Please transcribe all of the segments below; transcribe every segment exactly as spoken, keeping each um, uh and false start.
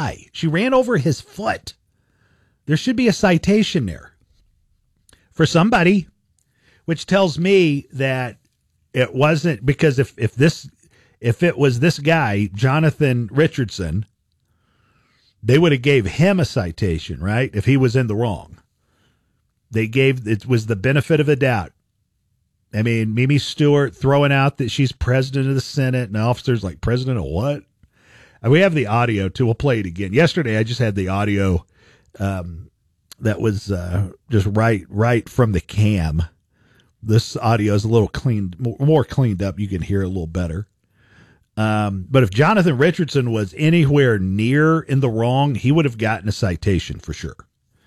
guy. She ran over his foot. There should be a citation there for somebody, which tells me that it wasn't because if, if this, if it was this guy, Jonathan Richardson, they would have gave him a citation, right? If he was in the wrong, they gave, it was the benefit of the doubt. I mean, Mimi Stewart throwing out that she's president of the Senate and the officer's like, president of what? And we have the audio too. We'll play it again. Yesterday, I just had the audio um, that was uh, just right, right from the cam. This audio is a little cleaned, more cleaned up. You can hear it a little better. Um, but if Jonathan Richardson was anywhere near in the wrong, he would have gotten a citation for sure.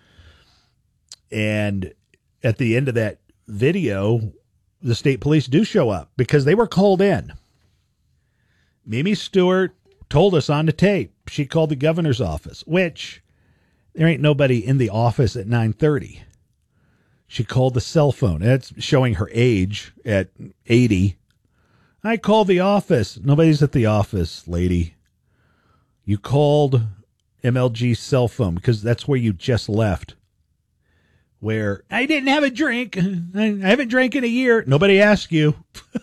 And at the end of that video, the state police do show up because they were called in. Mimi Stewart told us on the tape she called the governor's office, which there ain't nobody in the office at nine thirty. She called the cell phone. That's showing her age at eighty. I called the office. Nobody's at the office, lady. You called M L G's cell phone because that's where you just left. Where I didn't have a drink. I haven't drank in a year. Nobody asked you.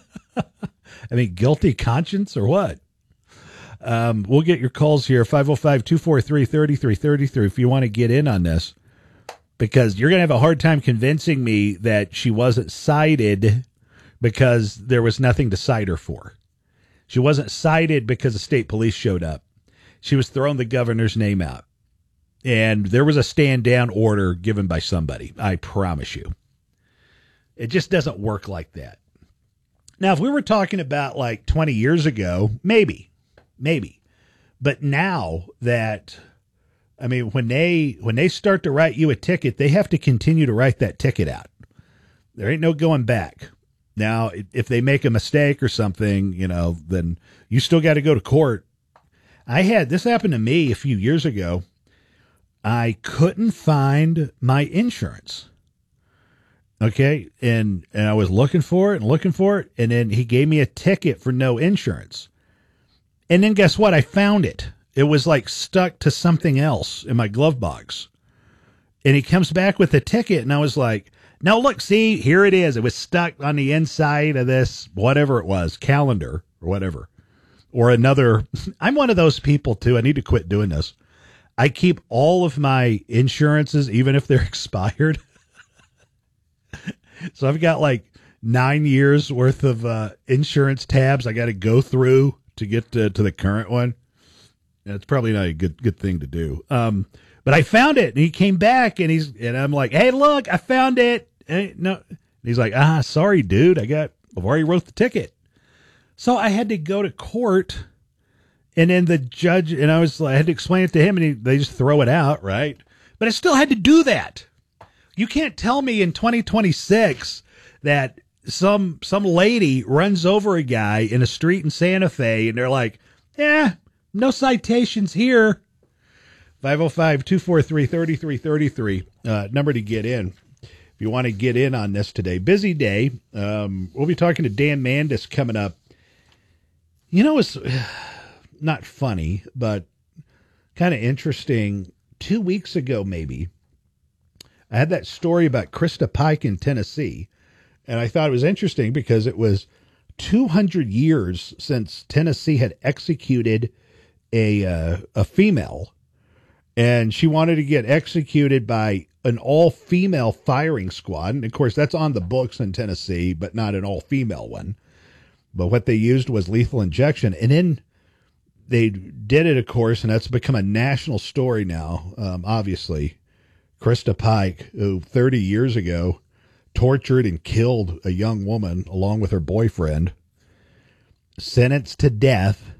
I mean, guilty conscience or what? Um, we'll get your calls here. five oh five, two four three, three three three three if you want to get in on this. Because you're going to have a hard time convincing me that she wasn't cited because there was nothing to cite her for. She wasn't cited because the state police showed up. She was throwing the governor's name out. And there was a stand down order given by somebody. I promise you. It just doesn't work like that. Now, if we were talking about like twenty years ago, maybe, maybe. But now that, I mean, when they, when they start to write you a ticket, they have to continue to write that ticket out. There ain't no going back. Now, if they make a mistake or something, you know, then you still got to go to court. I had, this happened to me a few years ago. I couldn't find my insurance. Okay. And, and I was looking for it and looking for it. And then he gave me a ticket for no insurance. And then guess what? I found it. It was like stuck to something else in my glove box. And he comes back with a ticket. And I was like, now look, see, here it is. It was stuck on the inside of this, whatever it was, calendar or whatever, or another. I'm one of those people too. I need to quit doing this. I keep all of my insurances, even if they're expired. So I've got like nine years worth of uh, insurance tabs I got to go through to get to, to the current one. That's probably not a good good thing to do. Um, but I found it, and he came back, and he's and I'm like, hey, look, I found it. And no, and he's like, ah, sorry, dude, I got I've already wrote the ticket. So I had to go to court. And then the judge, and I was, I had to explain it to him, and he, they just throw it out, right? But I still had to do that. You can't tell me in twenty twenty-six that some some lady runs over a guy in a street in Santa Fe, and they're like, yeah, no citations here. five oh five, two four three, three three three three, uh, number to get in. If you want to get in on this today. Busy day. Um, we'll be talking to Dan Mandis coming up. You know, it's not funny, but kind of interesting. Two weeks ago, maybe, I had that story about Krista Pike in Tennessee, and I thought it was interesting because it was two hundred years since Tennessee had executed a uh, a female, and she wanted to get executed by an all-female firing squad. And, of course, that's on the books in Tennessee, but not an all-female one. But what they used was lethal injection, and then they did it, of course, and that's become a national story now, um, obviously. Krista Pike, who thirty years ago tortured and killed a young woman along with her boyfriend, sentenced to death,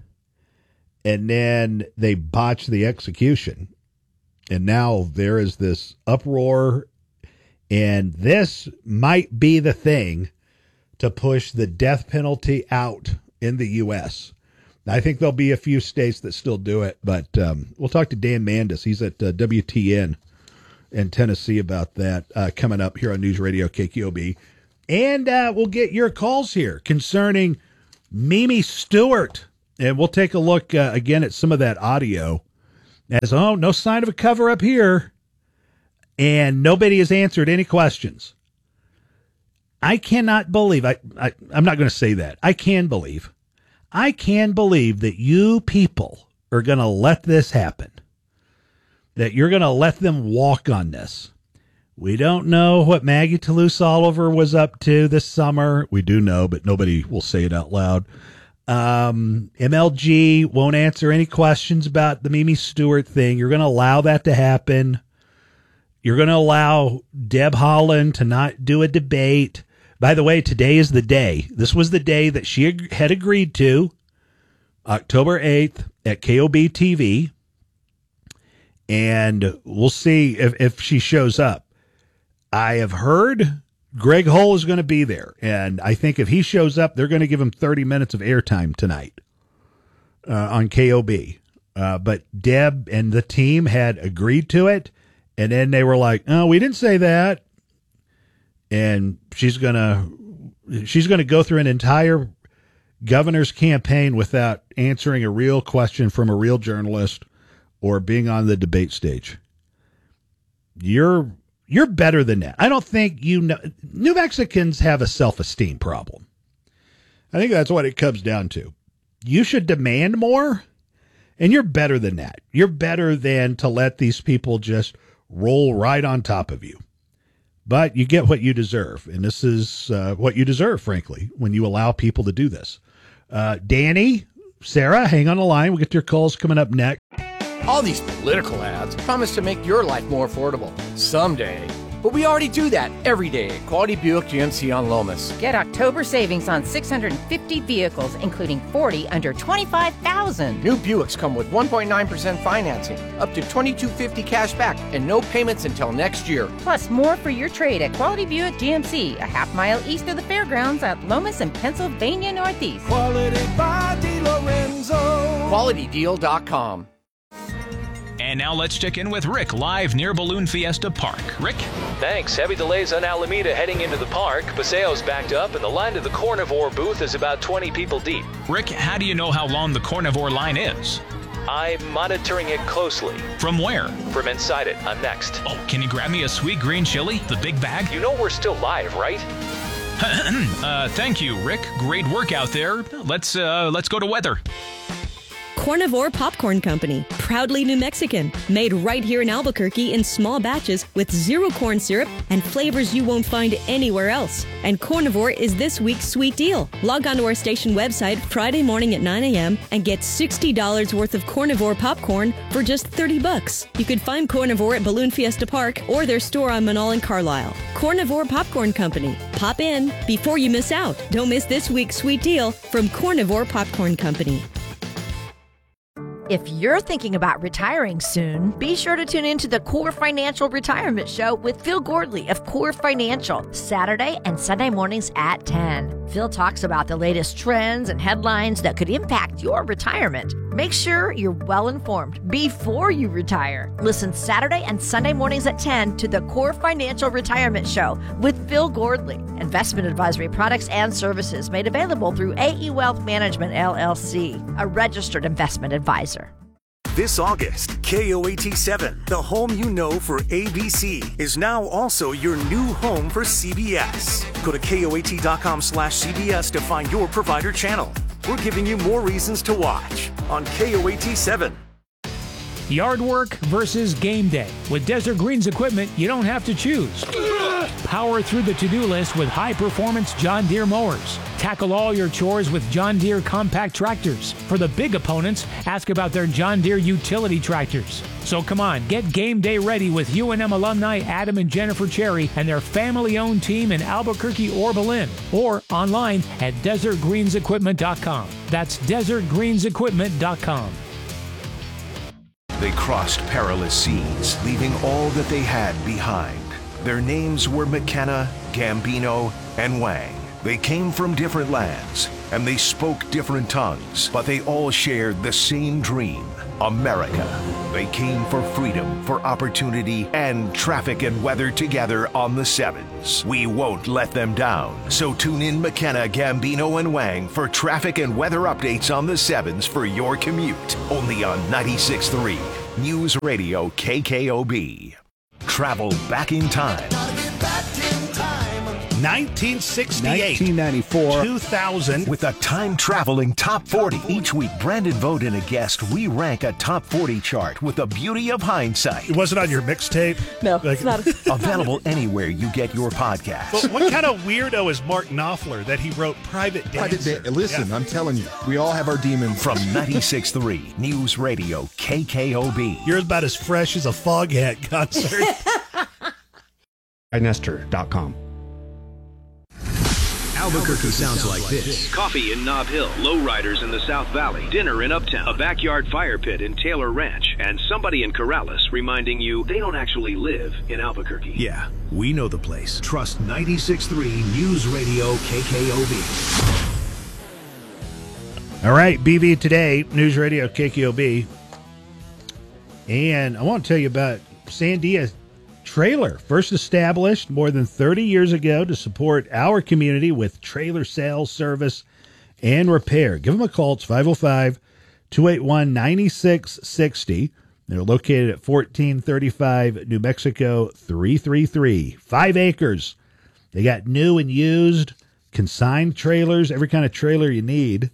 and then they botched the execution. And now there is this uproar, and this might be the thing to push the death penalty out in the U S I think there'll be a few states that still do it, but um, we'll talk to Dan Mandis. He's at uh, W T N in Tennessee about that uh, coming up here on News Radio K Q O B. And uh, we'll get your calls here concerning Mimi Stewart. And we'll take a look uh, again at some of that audio as, oh, no sign of a cover-up here. And nobody has answered any questions. I cannot believe, I, I, I'm not going to say that. I can believe. I can believe that you people are going to let this happen. That you're going to let them walk on this. We don't know what Maggie Toulouse Oliver was up to this summer. We do know, but nobody will say it out loud. Um, M L G won't answer any questions about the Mimi Stewart thing. You're going to allow that to happen. You're going to allow Deb Haaland to not do a debate. By the way, today is the day. This was the day that she ag- had agreed to, October eighth at K O B T V. And we'll see if, if she shows up. I have heard Greg Hull is going to be there. And I think if he shows up, they're going to give him thirty minutes of airtime tonight uh, on K O B. Uh, but Deb and the team had agreed to it. And then they were like, oh, we didn't say that. And she's going to she's going to go through an entire governor's campaign without answering a real question from a real journalist or being on the debate stage. You're you're better than that. I don't think you know. New Mexicans have a self-esteem problem. I think that's what it comes down to. You should demand more, and you're better than that. You're better than to let these people just roll right on top of you. But you get what you deserve, and this is uh, what you deserve, frankly, when you allow people to do this. Uh, Danny, Sarah, hang on the line. We'll get to your calls coming up next. All these political ads promise to make your life more affordable someday. But we already do that every day at Quality Buick G M C on Lomas. Get October savings on six hundred fifty vehicles, including forty under twenty-five thousand dollars. New Buicks come with one point nine percent financing, up to twenty-two fifty cash back, and no payments until next year. Plus more for your trade at Quality Buick G M C, a half mile east of the fairgrounds at Lomas and Pennsylvania Northeast. Quality by DeLorenzo. Quality Deal dot com. And now let's check in with Rick, live near Balloon Fiesta Park. Rick? Thanks. Heavy delays on Alameda heading into the park. Paseo's backed up, and the line to the Carnivore booth is about twenty people deep. Rick, how do you know how long the Carnivore line is? I'm monitoring it closely. From where? From inside it. I'm next. Oh, can you grab me a sweet green chili, the big bag? You know we're still live, right? uh, thank you, Rick. Great work out there. Let's, uh, let's go to weather. Carnivore Popcorn Company, proudly New Mexican, made right here in Albuquerque in small batches with zero corn syrup and flavors you won't find anywhere else. And Carnivore is this week's sweet deal. Log on to our station website Friday morning at nine a.m. and get sixty dollars worth of Carnivore popcorn for just thirty bucks. You could find Carnivore at Balloon Fiesta Park or their store on Manal and Carlisle. Carnivore Popcorn Company. Pop in before you miss out. Don't miss this week's sweet deal from Carnivore Popcorn Company. If you're thinking about retiring soon, be sure to tune in to the Core Financial Retirement Show with Phil Gordley of Core Financial, Saturday and Sunday mornings at ten. Phil talks about the latest trends and headlines that could impact your retirement. Make sure you're well informed before you retire. Listen Saturday and Sunday mornings at ten to the Core Financial Retirement Show with Phil Gordley. Investment advisory products and services made available through A E Wealth Management, L L C, a registered investment advisor. This August, K O A T seven, the home you know for A B C, is now also your new home for C B S. Go to K O A T dot com slash C B S to find your provider channel. We're giving you more reasons to watch on K O A T seven. Yard work versus game day. With Desert Greens equipment, you don't have to choose. Power through the to-do list with high-performance John Deere mowers. Tackle all your chores with John Deere compact tractors. For the big opponents, ask about their John Deere utility tractors. So come on, get game day ready with U N M alumni Adam and Jennifer Cherry and their family-owned team in Albuquerque or Berlin, or online at desert greens equipment dot com. That's desert greens equipment dot com. They crossed perilous seas, leaving all that they had behind. Their names were McKenna, Gambino, and Wang. They came from different lands, and they spoke different tongues, but they all shared the same dream, America. They came for freedom, for opportunity, and traffic and weather together on the Sevens. We won't let them down. So tune in McKenna, Gambino, and Wang for traffic and weather updates on the Sevens for your commute. Only on ninety-six point three News Radio K K O B. Travel back in time. nineteen sixty-eight, nineteen ninety-four, two thousand. With a time-traveling top forty. Each week, Brandon Vogt and a guest re-rank a top forty chart with the beauty of hindsight. It wasn't on your mixtape? No, like, it's not. Available anywhere you get your podcast. But what kind of weirdo is Mark Knopfler that he wrote Private Dancer? Private da- Listen, yeah. I'm telling you, we all have our demons. From ninety-six point three News Radio K K O B. You're about as fresh as a Foghat concert. i nester dot com. Albuquerque sounds like this. Coffee in Nob Hill, lowriders in the South Valley, dinner in Uptown, a backyard fire pit in Taylor Ranch, and somebody in Corrales reminding you they don't actually live in Albuquerque. Yeah, we know the place. Trust ninety-six point three News Radio K K O B. All right, B B Today, News Radio K K O B. And I want to tell you about Sandia Trailer, first established more than thirty years ago to support our community with trailer sales, service, and repair. Give them a call. It's five oh five, two eight one, nine six six oh. They're located at fourteen thirty-five New Mexico three three three. Five acres. They got new and used, consigned trailers, every kind of trailer you need.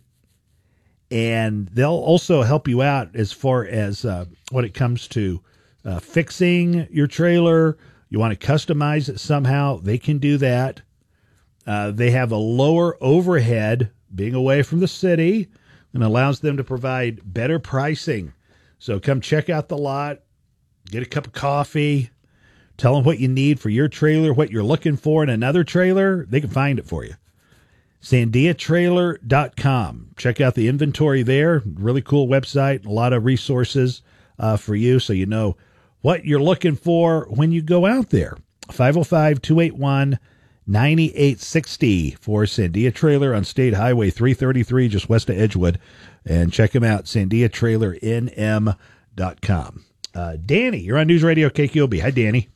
And they'll also help you out as far as uh, when it comes to Uh, fixing your trailer. You want to customize it somehow, they can do that. Uh, they have a lower overhead being away from the city and allows them to provide better pricing. So come check out the lot, get a cup of coffee, tell them what you need for your trailer, what you're looking for in another trailer. They can find it for you. sandia trailer dot com. Check out the inventory there. Really cool website. A lot of resources uh, for you so you know what you're looking for when you go out there. five oh five, two eight one, nine eight six oh for Sandia Trailer on State Highway three thirty-three, just west of Edgewood. And check them out, sandia trailer n m dot com. Uh, Danny, you're on News Radio K K O B. Hi, Danny.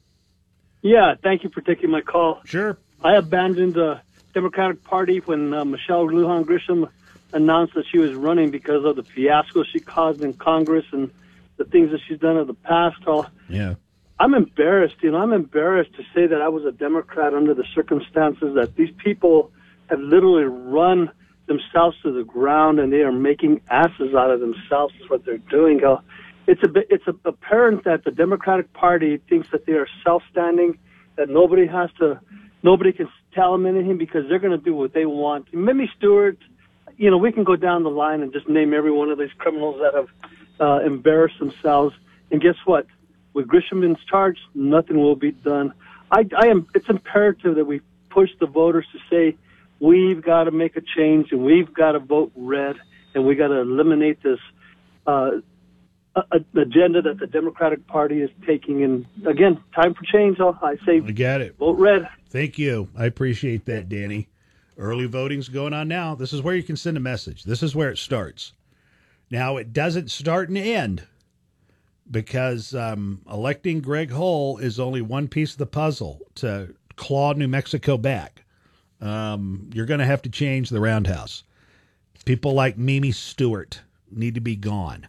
Yeah, thank you for taking my call. Sure. I abandoned the Democratic Party when uh, Michelle Lujan Grisham announced that she was running because of the fiasco she caused in Congress and the things that she's done in the past. All. Yeah. I'm embarrassed, you know, I'm embarrassed to say that I was a Democrat under the circumstances that these people have literally run themselves to the ground and they are making asses out of themselves is what they're doing. Uh, it's a bit, it's a, apparent that the Democratic Party thinks that they are self-standing, that nobody has to, nobody can tell them anything because they're going to do what they want. Mimi Stewart, you know, we can go down the line and just name every one of these criminals that have Uh, embarrass themselves, and guess what? With Grisham in charge, nothing will be done. I, I am. It's imperative that we push the voters to say we've got to make a change, and we've got to vote red, and we got to eliminate this uh, a, a agenda that the Democratic Party is taking. And again, time for change. I say, I got it. Vote red. Thank you. I appreciate that, Danny. Early voting's going on now. This is where you can send a message. This is where it starts. Now, it doesn't start and end because um, electing Greg Hull is only one piece of the puzzle to claw New Mexico back. Um, you're going to have to change the roundhouse. People like Mimi Stewart need to be gone.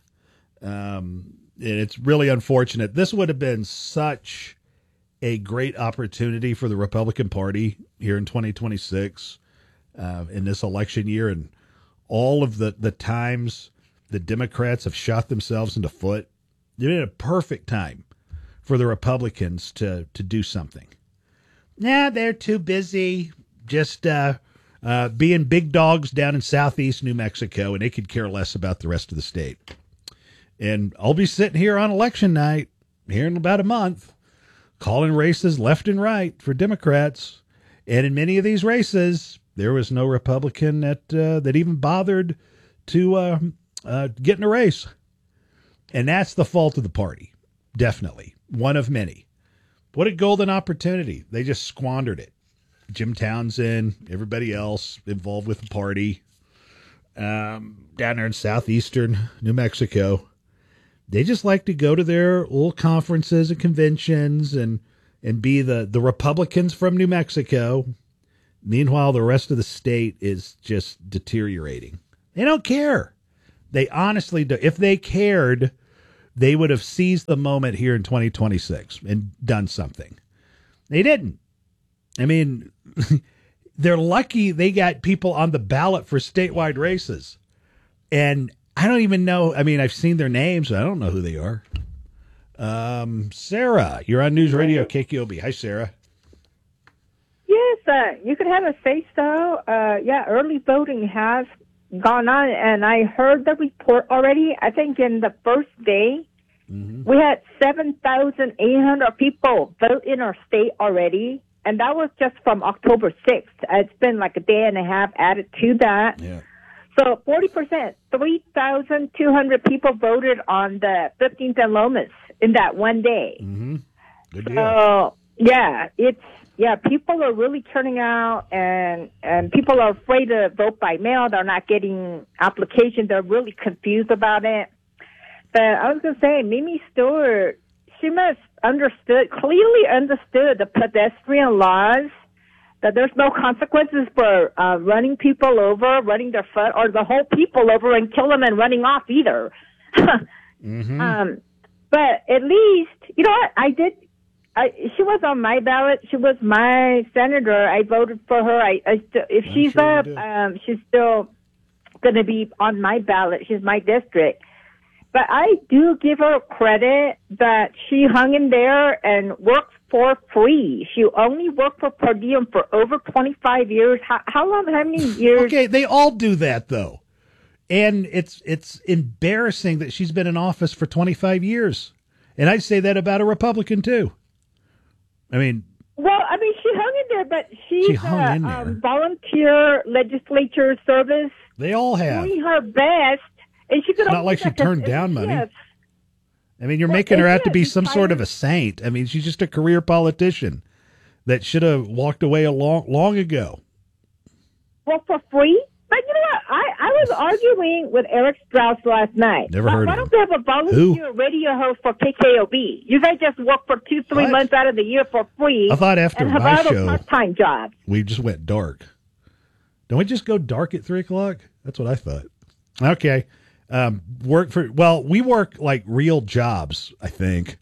Um, and it's really unfortunate. This would have been such a great opportunity for the Republican Party here in twenty twenty-six, uh, in this election year, and all of the, the times the Democrats have shot themselves in the foot. It's been a perfect time for the Republicans to, to do something. Nah, they're too busy just uh, uh, being big dogs down in southeast New Mexico, and they could care less about the rest of the state. And I'll be sitting here on election night, here in about a month, calling races left and right for Democrats. And in many of these races, there was no Republican that uh, that even bothered to uh, uh, get in a race. And that's the fault of the party. Definitely. One of many. What a golden opportunity. They just squandered it. Jim Townsend, everybody else involved with the party, um, down there in southeastern New Mexico, they just like to go to their little conferences and conventions and, and be the, the Republicans from New Mexico. Meanwhile, the rest of the state is just deteriorating. They don't care. They honestly do. If they cared, they would have seized the moment here in twenty twenty-six and done something. They didn't. I mean, they're lucky they got people on the ballot for statewide races. And I don't even know. I mean, I've seen their names. I don't know who they are. Um, Sarah, you're on News Radio K K O B. Hi, Sarah. Yes, uh, you could have a say so. Uh, yeah, early voting has gone on, and I heard the report already. I think in the first day, mm-hmm. we had seven thousand eight hundred people vote in our state already, and that was just from October sixth. It's been like a day and a half added to that. Yeah. So forty percent, three thousand two hundred people voted on the fifteenth and Lomas in that one day. Mm-hmm. Good deal. So, yeah, it's, yeah, people are really turning out, and, and people are afraid to vote by mail. They're not getting applications. They're really confused about it. But I was going to say, Mimi Stewart, she must understood, clearly understood the pedestrian laws, that there's no consequences for uh, running people over, running their foot, or the whole people over and kill them and running off either. mm-hmm. um, but at least, you know what, I did, I, she was on my ballot. She was my senator. I voted for her. I, I st- if I'm she's sure up, um, she's still going to be on my ballot. She's my district. But I do give her credit that she hung in there and worked for free. She only worked for per diem for over twenty-five years. How, how long, how many years? Okay, they all do that, though. And it's it's embarrassing that she's been in office for twenty-five years. And I'd say that about a Republican, too. I mean... Well, I mean, she hung in there, but she's she hung a in there. Um, volunteer legislature service. They all have. Doing her best. And she could It's not like she turned down money. Yes. I mean, you're Well, making her out to yeah, be she's some sort of fired. a saint. I mean, she's just a career politician that should have walked away a long, long ago. Well, for free? But you know what? I, I was arguing with Eric Strauss last night. Never why, heard why of don't they have a volunteer radio host for K K O B? You guys just work for two, three What? months out of the year for free. I thought after and have my other show- part-time jobs. We just went dark. Don't we just go dark at three o'clock? That's what I thought. Okay. Um, work for, well, we work like real jobs, I think.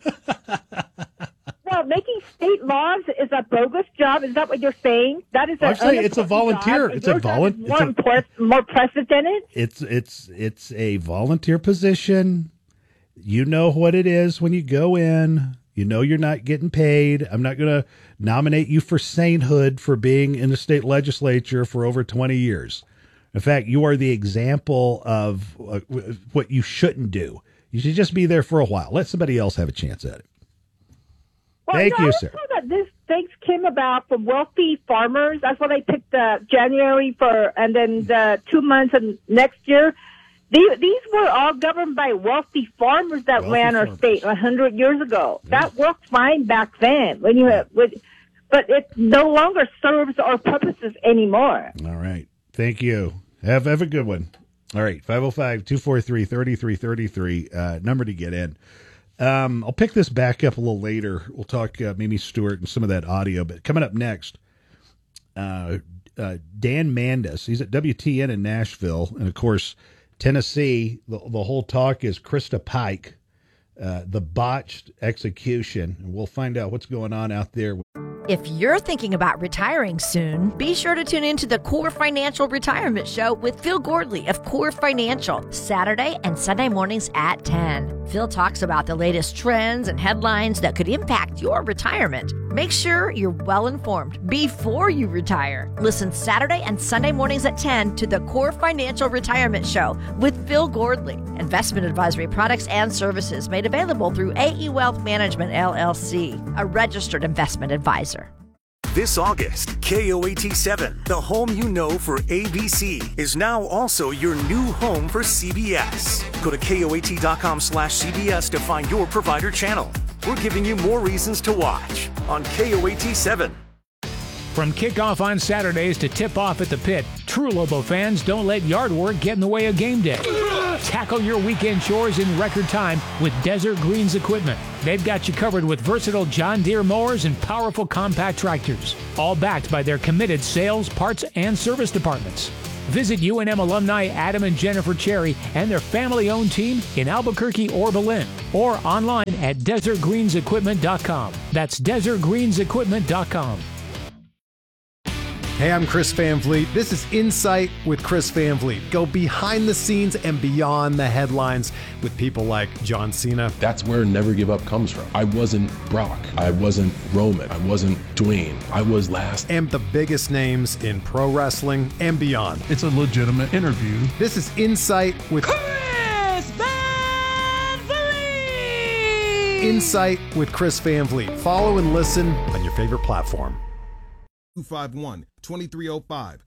Well, making state laws is a bogus job. Is that what you're saying? That is I'm an saying it's a unimportant volunteer. job, It's and a your job volun- is More, it's a- impor- more precedented. It's, it's, it's a volunteer position. You know what it is when you go in. You know you're not getting paid. I'm not going to nominate you for sainthood for being in the state legislature for over twenty years. In fact, you are the example of uh, what you shouldn't do. You should just be there for a while. Let somebody else have a chance at it. Well, Thank you, know, you, I sir. was told that this things came about from wealthy farmers. That's why they picked uh, January for, and then the two months and next year. These, these were all governed by wealthy farmers that Wealthy ran our farmers. state a hundred years ago. That worked fine back then. When you had, with, but it no longer serves our purposes anymore. All right. Thank you. Have have a good one. All right. five oh five, two four three, three three three three, uh, number to get in. Um, I'll pick this back up a little later. We'll talk uh, Mimi Stewart and some of that audio. But coming up next, uh, uh, Dan Mandis. He's at W T N in Nashville. And, of course, Tennessee, the, the whole talk is Krista Pike, uh, the botched execution. And we'll find out what's going on out there. If you're thinking about retiring soon, be sure to tune in to the Core Financial Retirement Show with Phil Gordley of Core Financial, Saturday and Sunday mornings at ten. Phil talks about the latest trends and headlines that could impact your retirement. Make sure you're well informed before you retire. Listen Saturday and Sunday mornings at ten to the Core Financial Retirement Show with Phil Gordley. Investment advisory products and services made available through A E Wealth Management, L L C, a registered investment advisor. This August, K O A T seven, the home you know for A B C, is now also your new home for C B S. Go to K O A T dot com slash C B S to find your provider channel. We're giving you more reasons to watch on K O A T seven. From kickoff on Saturdays to tip-off at the pit, true Lobo fans don't let yard work get in the way of game day. Tackle your weekend chores in record time with Desert Greens equipment. They've got you covered with versatile John Deere mowers and powerful compact tractors, all backed by their committed sales, parts, and service departments. Visit U N M alumni Adam and Jennifer Cherry and their family-owned team in Albuquerque or Belen, or online at desert greens equipment dot com. That's desert greens equipment dot com. Hey, I'm Chris Van Vliet. This is Insight with Chris Van Vliet. Go behind the scenes and beyond the headlines with people like John Cena. That's where Never Give Up comes from. I wasn't Brock. I wasn't Roman. I wasn't Dwayne. I was last. And the biggest names in pro wrestling and beyond. It's a legitimate interview. This is Insight with Chris Van Vliet! Insight with Chris Van Vliet. Follow and listen on your favorite platform. two five one, two three zero five.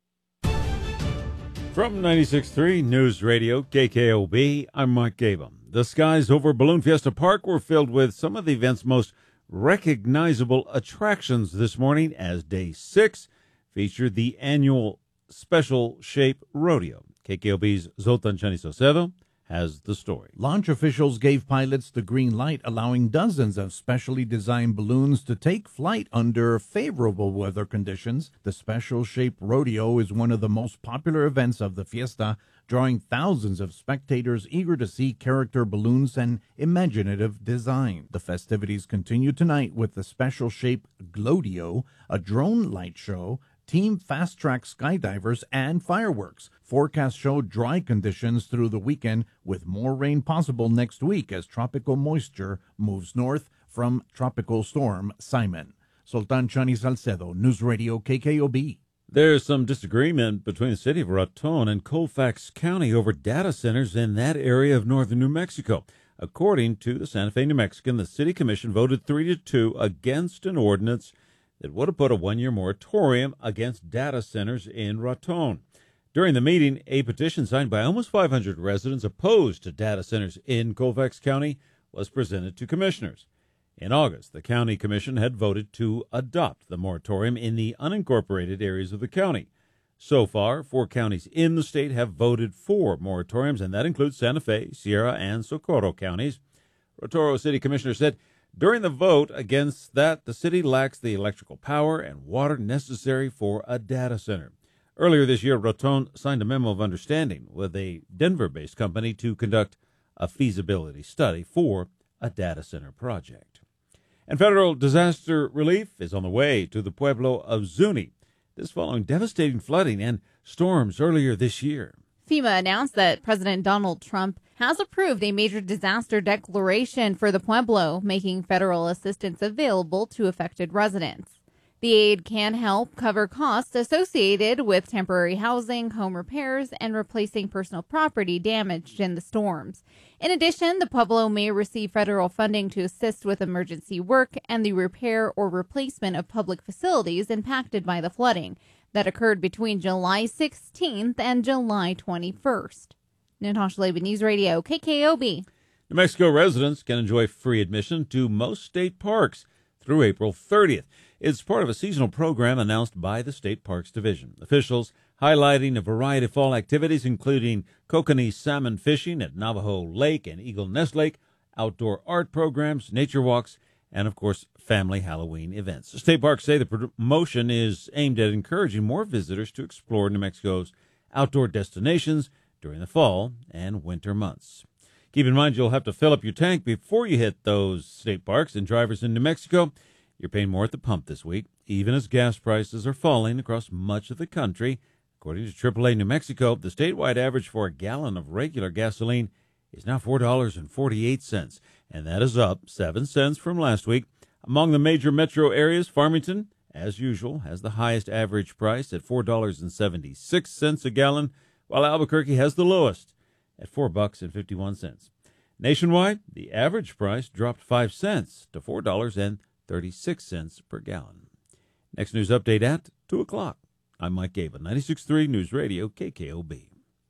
From ninety-six point three News Radio, K K O B, I'm Mike Gabum. The skies over Balloon Fiesta Park were filled with some of the event's most recognizable attractions this morning, as Day six featured the annual Special Shape Rodeo. K K O B's Zoltan Chanisocedo has the story. Launch officials gave pilots the green light, allowing dozens of specially designed balloons to take flight under favorable weather conditions. The Special Shape Rodeo is one of the most popular events of the fiesta, drawing thousands of spectators eager to see character balloons and imaginative design. The festivities continue tonight with the Special Shape Glodio, a drone light show, Team Fast Track skydivers, and fireworks. Forecasts show dry conditions through the weekend, with more rain possible next week as tropical moisture moves north from Tropical Storm Simon. Sultan Chani Salcedo, News Radio K K O B. There's some disagreement between the city of Raton and Colfax County over data centers in that area of northern New Mexico. According to the Santa Fe New Mexican, the city commission voted three to two against an ordinance that would have put a one-year moratorium against data centers in Raton. During the meeting, a petition signed by almost five hundred residents opposed to data centers in Colfax County was presented to commissioners. In August, the county commission had voted to adopt the moratorium in the unincorporated areas of the county. So far, four counties in the state have voted for moratoriums, and that includes Santa Fe, Sierra, and Socorro counties. Rotoro City Commissioner said, during the vote against that, the city lacks the electrical power and water necessary for a data center. Earlier this year, Raton signed a memo of understanding with a Denver-based company to conduct a feasibility study for a data center project. And federal disaster relief is on the way to the pueblo of Zuni, this following devastating flooding and storms earlier this year. FEMA announced that President Donald Trump has approved a major disaster declaration for the Pueblo, making federal assistance available to affected residents. The aid can help cover costs associated with temporary housing, home repairs, and replacing personal property damaged in the storms. In addition, the Pueblo may receive federal funding to assist with emergency work and the repair or replacement of public facilities impacted by the flooding that occurred between July sixteenth and July twenty-first. Natasha Laban, News Radio, K K O B. New Mexico residents can enjoy free admission to most state parks through April thirtieth. It's part of a seasonal program announced by the State Parks Division. Officials highlighting a variety of fall activities, including kokanee salmon fishing at Navajo Lake and Eagle Nest Lake, outdoor art programs, nature walks, and, of course, family Halloween events. State parks say the promotion is aimed at encouraging more visitors to explore New Mexico's outdoor destinations during the fall and winter months. Keep in mind you'll have to fill up your tank before you hit those state parks, and drivers in New Mexico, you're paying more at the pump this week, even as gas prices are falling across much of the country. According to triple A New Mexico, the statewide average for a gallon of regular gasoline is now four dollars and forty-eight cents, and that is up seven cents from last week. Among the major metro areas, Farmington, as usual, has the highest average price at four dollars and seventy-six cents a gallon, while Albuquerque has the lowest at four bucks and fifty-one cents. Nationwide, the average price dropped five cents to four dollars and thirty-six cents per gallon. Next news update at two o'clock. I'm Mike Gabon, ninety-six point three News Radio, K K O B.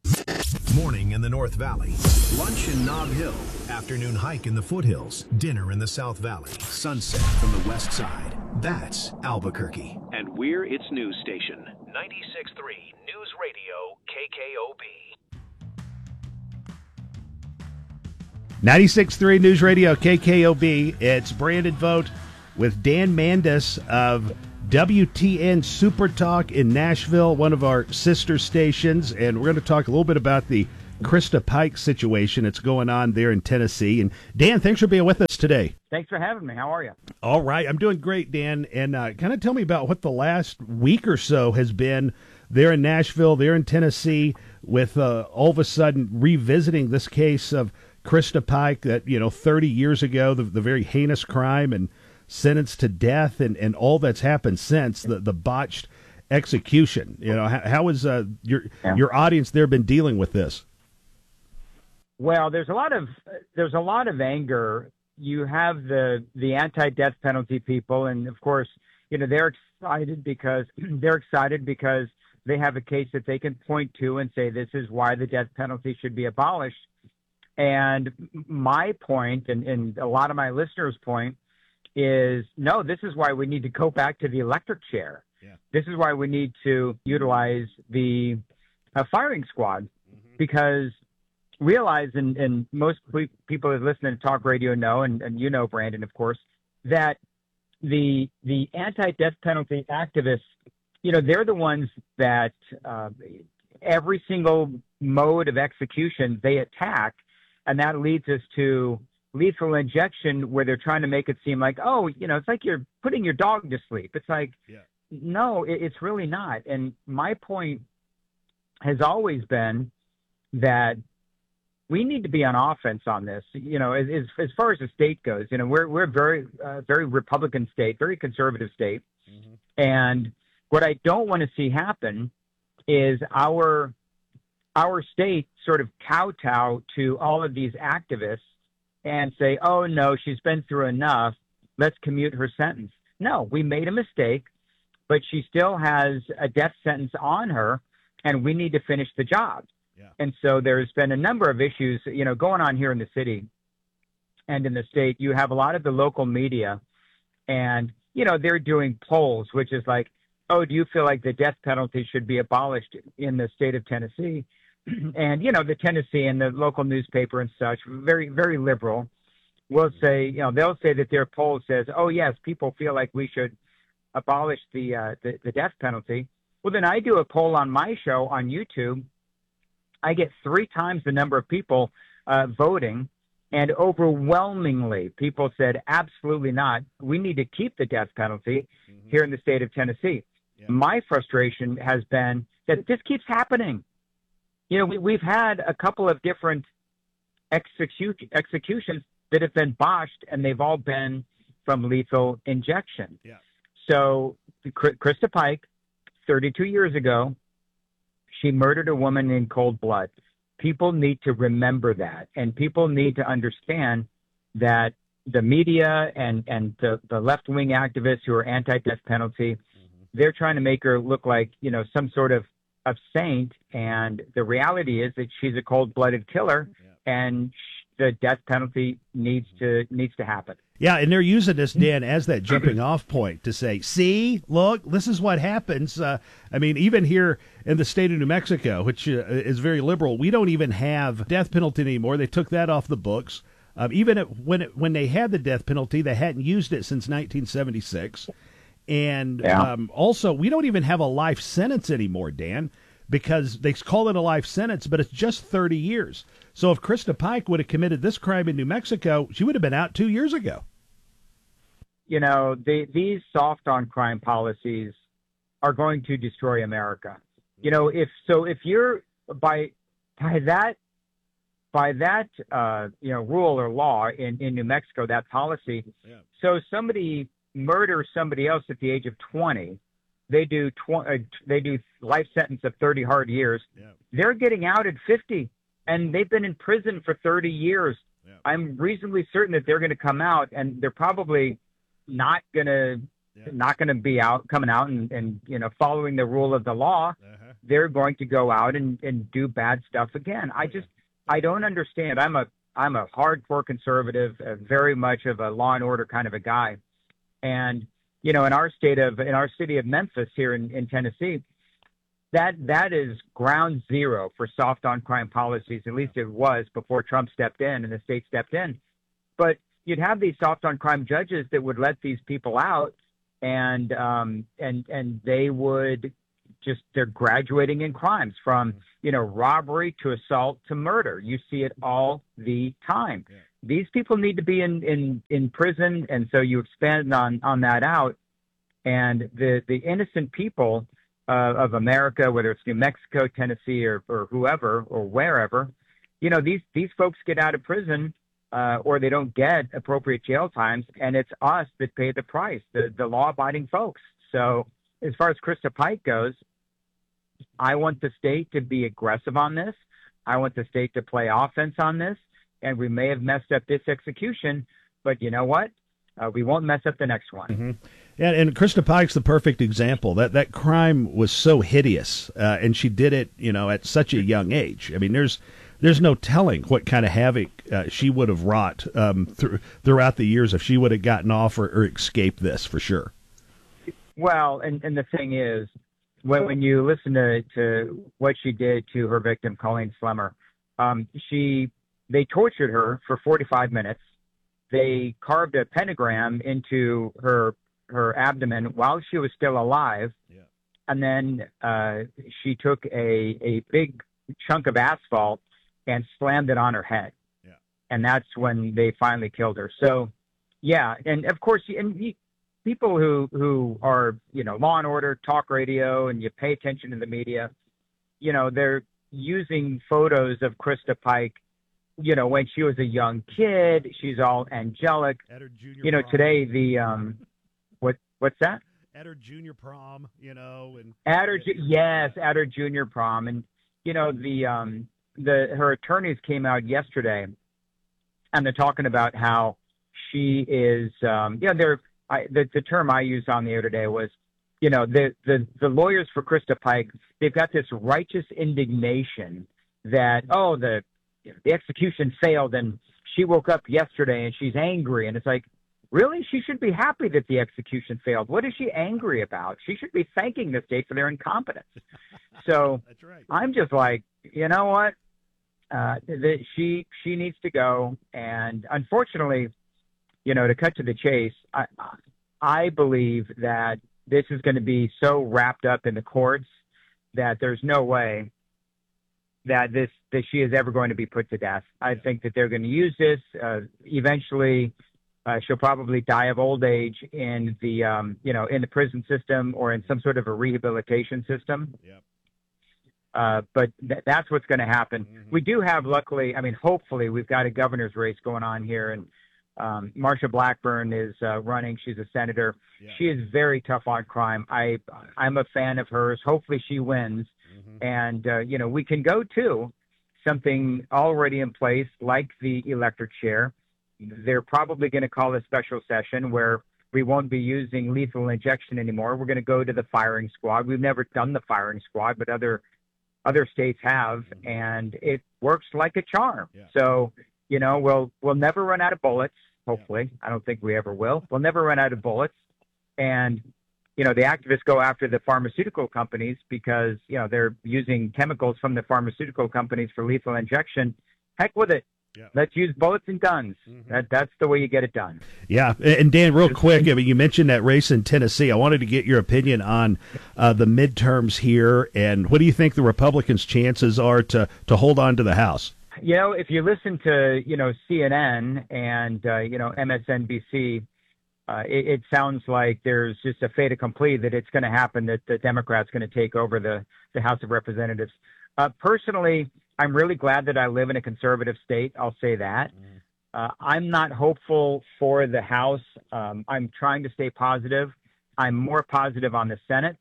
Morning in the North Valley. Lunch in Nob Hill. Afternoon hike in the foothills. Dinner in the South Valley. Sunset from the west side. That's Albuquerque. And we're its news station. ninety-six point three News Radio, K K O B. ninety-six point three News Radio, K K O B. It's Brandon Vogt with Dan Mandis of W T N Super Talk in Nashville, one of our sister stations, and we're going to talk a little bit about the Krista Pike situation that's going on there in Tennessee. And Dan, thanks for being with us today. Thanks for having me. How are you? All right, I'm doing great, Dan. And uh, kind of tell me about what the last week or so has been there in Nashville, there in Tennessee, with uh, all of a sudden revisiting this case of Krista Pike that, you know, thirty years ago, the, the very heinous crime and sentenced to death, and, and all that's happened since, the, the botched execution. You know, how, how has uh, your Yeah. your audience there been dealing with this? Well, there's a lot of there's a lot of anger. You have the the anti-death penalty people, and of course, you know, they're excited because they're excited because they have a case that they can point to and say this is why the death penalty should be abolished. And my point, and, and a lot of my listeners' point, is no, this is why we need to go back to the electric chair. Yeah. This is why we need to utilize the uh, firing squad, Mm-hmm. because realize, and, and most pe- people that listen to talk radio know, and, and you know, Brandon, of course, that the the anti-death penalty activists, you know, they're the ones that uh, every single mode of execution they attack, and that leads us to lethal injection, where they're trying to make it seem like, oh, you know, it's like you're putting your dog to sleep. It's like, yeah. no, it, it's really not. And my point has always been that we need to be on offense on this. You know, as, as, as far as the state goes, you know, we're, we're a very, uh, very Republican state, very conservative state. Mm-hmm. And what I don't want to see happen is our, our state sort of kowtow to all of these activists and say, oh, no, she's been through enough. Let's commute her sentence. No, we made a mistake, but she still has a death sentence on her, and we need to finish the job. Yeah. And so there's been a number of issues, you know, going on here in the city and in the state. You have a lot of the local media, and, you know, they're doing polls, which is like, oh, do you feel like the death penalty should be abolished in the state of Tennessee? And, you know, the Tennessee and the local newspaper and such, very, very liberal, will say, you know, they'll say that their poll says, oh, yes, people feel like we should abolish the, uh, the, the death penalty. Well, then I do a poll on my show on YouTube. I get three times the number of people uh, voting, and overwhelmingly people said, absolutely not. We need to keep the death penalty mm-hmm. here in the state of Tennessee. Yeah. My frustration has been that this keeps happening. You know, we, we've had a couple of different execute, executions that have been botched, and they've all been from lethal injection. Yeah. So Krista Pike, thirty-two years ago, she murdered a woman in cold blood. People need to remember that, and people need to understand that the media and, and the, the left-wing activists who are anti-death penalty, mm-hmm. they're trying to make her look like, you know, some sort of of saint, and the reality is that she's a cold-blooded killer, yeah. and the death penalty needs to needs to happen. Yeah, and they're using this, Dan, as that jumping off point to say, see, look, this is what happens. Uh, I mean, even here in the state of New Mexico, which uh, is very liberal, we don't even have death penalty anymore. They took that off the books. Um, even it, when it, when they had the death penalty, they hadn't used it since nineteen seventy-six. And yeah. um, also, we don't even have a life sentence anymore, Dan, because they call it a life sentence, but it's just thirty years. So if Krista Pike would have committed this crime in New Mexico, she would have been out two years ago. You know, they, these soft on crime policies are going to destroy America. You know, if so, if you're by by that by that uh, you know rule or law in, in New Mexico, that policy. Yeah. So somebody murders somebody else at the age of twenty. They do tw- uh, they do life sentence of thirty hard years. Yeah. They're getting out at fifty, and they've been in prison for thirty years. Yeah. I'm reasonably certain that they're going to come out, and they're probably not going to yeah. not going to be out coming out and, and you know following the rule of the law. Uh-huh. They're going to go out and, and do bad stuff again. I just I don't understand. I'm a I'm a hardcore conservative, uh, very much of a law and order kind of a guy, and. You know, in our state of, in our city of Memphis here in, in Tennessee, that that is ground zero for soft on crime policies. At least it was before Trump stepped in and the state stepped in. But you'd have these soft on crime judges that would let these people out, and um, and and they would just they're graduating in crimes from you know robbery to assault to murder. You see it all the time. Yeah. These people need to be in, in, in prison, and so you expand on, on that out. And the, the innocent people uh, of America, whether it's New Mexico, Tennessee, or, or whoever, or wherever, you know, these, these folks get out of prison uh, or they don't get appropriate jail times, and it's us that pay the price, the, the law-abiding folks. So as far as Krista Pike goes, I want the state to be aggressive on this. I want the state to play offense on this. And we may have messed up this execution, but you know what? Uh, we won't mess up the next one. Mm-hmm. And, and Krista Pike's the perfect example. That that crime was so hideous, uh, and she did it, you know, at such a young age. I mean, there's there's no telling what kind of havoc uh, she would have wrought um, through, throughout the years if she would have gotten off or, or escaped this, for sure. Well, and, and the thing is, when, when you listen to, to what she did to her victim, Colleen Slemmer, um, she... They tortured her for forty-five minutes. They carved a pentagram into her her abdomen while she was still alive. Yeah. And then uh, she took a, a big chunk of asphalt and slammed it on her head. Yeah. And that's when they finally killed her. So, yeah. And, of course, and you, people who, who are, you know, Law and Order, talk radio, and you pay attention to the media, you know, they're using photos of Krista Pike, you know, when she was a young kid. She's all angelic. At her junior you know, prom. today the um, what what's that? At her junior prom, you know, and at her ju- yes, at her junior prom, and you know the um the her attorneys came out yesterday, and they're talking about how she is um yeah they're I, the the term I used on the air today was, you know, the the the lawyers for Krista Pike, they've got this righteous indignation that oh the the execution failed and she woke up yesterday and she's angry. And it's like, really? She should be happy that the execution failed. What is she angry about? She should be thanking the state for their incompetence. So That's right. I'm just like, you know what? Uh, the, she, she needs to go. And unfortunately, you know, to cut to the chase, I, I believe that this is going to be so wrapped up in the courts that there's no way that this that she is ever going to be put to death. I think that they're going to use this. Uh, eventually, uh, she'll probably die of old age in the um, you know in the prison system or in some sort of a rehabilitation system. Yep. Uh, but th- that's what's going to happen. Mm-hmm. We do have, luckily, I mean, hopefully, we've got a governor's race going on here, and um, Marsha Blackburn is uh, running. She's a senator. Yeah. She is very tough on crime. I I'm a fan of hers. Hopefully, she wins. And, uh, you know, we can go to something already in place like the electric chair. They're probably going to call a special session where we won't be using lethal injection anymore. We're going to go to the firing squad. We've never done the firing squad, but other other states have, and it works like a charm. Yeah. So, you know, we'll we'll never run out of bullets, hopefully. Yeah. I don't think we ever will. We'll never run out of bullets. And you know, the activists go after the pharmaceutical companies because, you know, they're using chemicals from the pharmaceutical companies for lethal injection. Heck with it. Yeah. Let's use bullets and guns. Mm-hmm. That That's the way you get it done. Yeah. And Dan, real quick, I mean, you mentioned that race in Tennessee. I wanted to get your opinion on uh, the midterms here. And what do you think the Republicans' chances are to, to hold on to the House? You know, if you listen to, you know, C N N and, uh, you know, M S N B C, Uh, it, it sounds like there's just a fait accompli that it's going to happen, that the Democrats going to take over the, the House of Representatives. Uh, personally, I'm really glad that I live in a conservative state. I'll say that. Mm. Uh, I'm not hopeful for the House. Um, I'm trying to stay positive. I'm more positive on the Senate.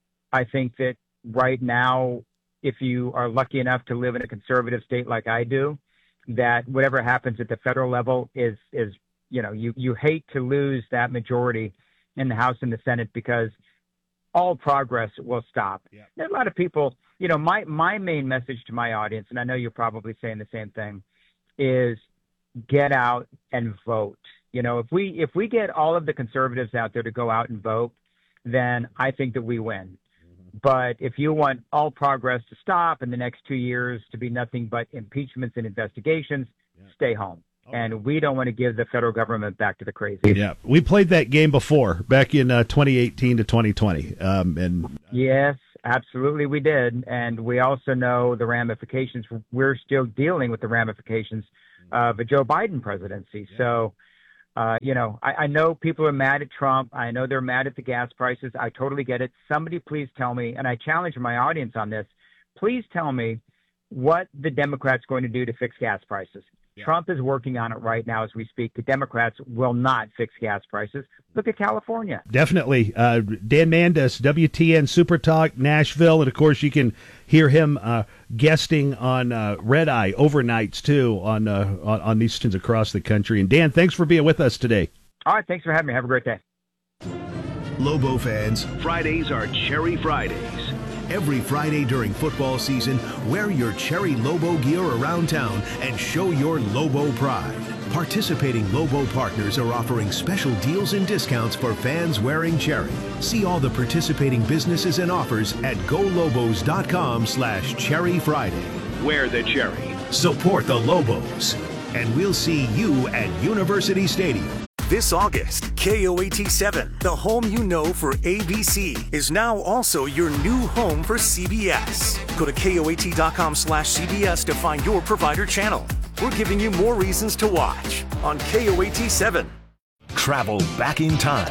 I think that right now, if you are lucky enough to live in a conservative state like I do, that whatever happens at the federal level is is you know, you, you hate to lose that majority in the House and the Senate because all progress will stop. Yeah. There's a lot of people, you know, my, my main message to my audience, and I know you're probably saying the same thing, is get out and vote. You know, if we if we get all of the conservatives out there to go out and vote, then I think that we win. Mm-hmm. But if you want all progress to stop in the next two years to be nothing but impeachments and investigations, yeah. stay home. and we don't want to give the federal government back to the crazy. Yeah, we played that game before, back in uh, twenty eighteen to twenty twenty. Um, and Yes, absolutely we did. And we also know the ramifications. We're still dealing with the ramifications of a Joe Biden presidency. Yeah. So, uh, you know, I, I know people are mad at Trump. I know they're mad at the gas prices. I totally get it. Somebody please tell me, and I challenge my audience on this, please tell me what the Democrats are going to do to fix gas prices. Yeah. Trump is working on it right now as we speak. The Democrats will not fix gas prices. Look at California. Definitely. Uh, Dan Mandis, W T N Super Talk, Nashville. And, of course, you can hear him uh, guesting on uh, Red Eye overnights, too, on, uh, on, on these stations across the country. And, Dan, thanks for being with us today. All right. Thanks for having me. Have a great day. Lobo fans, Fridays are Cherry Fridays. Every Friday during football season, wear your Cherry Lobo gear around town and show your Lobo pride. Participating Lobo partners are offering special deals and discounts for fans wearing Cherry. See all the participating businesses and offers at golobos.com slash Cherry Friday. Wear the Cherry. Support the Lobos. And we'll see you at University Stadium. This August, K O A T seven, the home you know for A B C, is now also your new home for C B S. Go to K O A T dot com slash C B S to find your provider channel. We're giving you more reasons to watch on K O A T seven. Travel back in time.